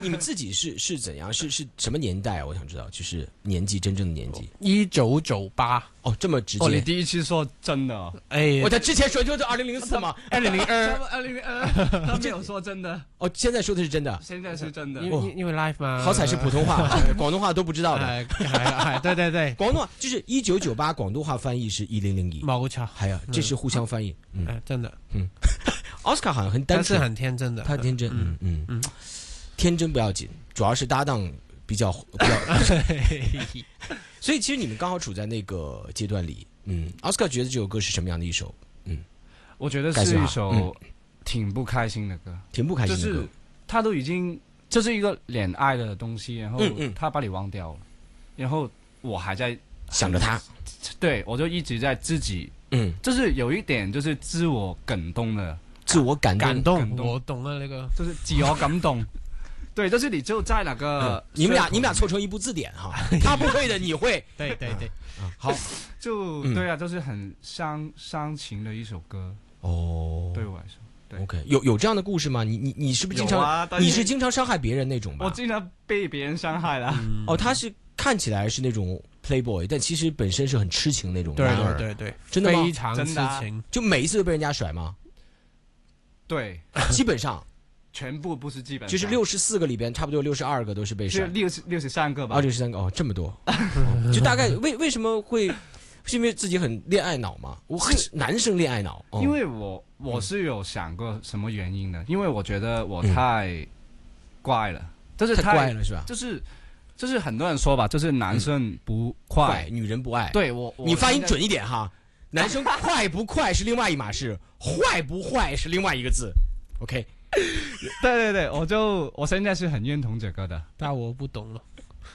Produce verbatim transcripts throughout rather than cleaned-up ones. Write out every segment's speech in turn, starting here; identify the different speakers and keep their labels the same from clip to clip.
Speaker 1: 你们自己是是怎样？是是什么年代啊？我想知道，就是年纪真正的年纪。
Speaker 2: 一九九八
Speaker 1: 哦，这么直接。
Speaker 3: 哦，你第一次说真的、哦？
Speaker 2: 哎，
Speaker 1: 我、哦、他之前说就是二零零四嘛，二零零二，
Speaker 3: 二零零二，他没有说真的。
Speaker 1: 哦，现在说的是真的。
Speaker 3: 现在是真的，
Speaker 2: 因为因为 live 嘛。
Speaker 1: 好彩是普通话，广东话都不知道的。
Speaker 2: 哎哎，对对对，
Speaker 1: 广东话就是一九九八，广东话翻译是一零零一。
Speaker 2: 冇错，
Speaker 1: 还有这是互相翻译。嗯，
Speaker 2: 哎，真的，
Speaker 1: 嗯。奥斯卡好像很单纯，
Speaker 2: 但是很天真的，
Speaker 1: 他天真，嗯嗯嗯，天真不要紧，主要是搭档比较比较。所以其实你们刚好处在那个阶段里，嗯，奥斯卡觉得这首歌是什么样的一首？嗯，
Speaker 3: 我觉得是一首挺不开心的歌，
Speaker 1: 挺不开心的歌。
Speaker 3: 就是他都已经这是一个恋爱的东西，然后他把你忘掉了，然后我还在
Speaker 1: 想着他，
Speaker 3: 对我就一直在自己。
Speaker 1: 嗯，
Speaker 3: 就是有一点就是自我感动的，
Speaker 1: 自我感动，
Speaker 2: 感动，感动我懂了那个，
Speaker 3: 就是自我感动。对，就是你就在那个、
Speaker 1: 嗯，你们俩你们俩凑成一部字典哈，他不会的你会，
Speaker 2: 对对对，
Speaker 1: 啊、好，
Speaker 3: 就、嗯、对啊，就是很伤伤情的一首歌
Speaker 1: 哦，
Speaker 3: 对我来说。对
Speaker 1: OK， 有有这样的故事吗？你你你是不是经常、
Speaker 3: 啊、
Speaker 1: 你是经常伤害别人那种吧？
Speaker 3: 我经常被别人伤害了。
Speaker 1: 嗯、哦，他是看起来是那种 playboy， 但其实本身是很痴情那种。
Speaker 2: 对对对对，
Speaker 1: 真的吗？
Speaker 2: 非常痴情，
Speaker 1: 就每一次都被人家甩吗？
Speaker 3: 对，
Speaker 1: 基本上。
Speaker 3: 全部不是基本上，
Speaker 1: 就是六十四个里边，差不多六十二个都是被甩，
Speaker 3: 六十六十三个吧？
Speaker 1: 哦，六十三个哦，这么多，就大概为为什么会？是因为自己很恋爱脑吗？我很男生恋爱脑，
Speaker 3: 哦、因为我我是有想过什么原因的，嗯、因为我觉得我太怪了，嗯、就是
Speaker 1: 太怪了是吧？
Speaker 3: 就是就是很多人说吧，就是男生不快，
Speaker 1: 嗯、女人不爱。
Speaker 3: 对我，我
Speaker 1: 你发音准一点哈，男生快不快是另外一码事，坏不坏是另外一个字。OK。
Speaker 3: 对对对，我就我现在是很认同这个的，
Speaker 2: 但我不懂了。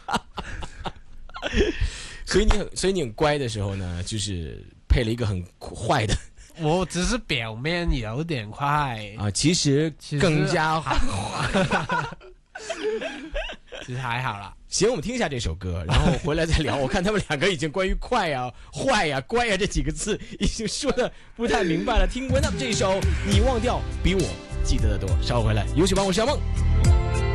Speaker 1: 所以你很所以你很乖的时候呢，就是配了一个很坏的。
Speaker 2: 我只是表面有点快
Speaker 1: 啊，其实更加
Speaker 2: 好。其实还好啦。
Speaker 1: 行，我们听一下这首歌，然后回来再聊。我看他们两个已经关于快呀、坏呀、乖呀这几个字已经说的不太明白了。听 When Up 这一首，你忘掉比我记得的多。稍后回来，有请帮我是小梦。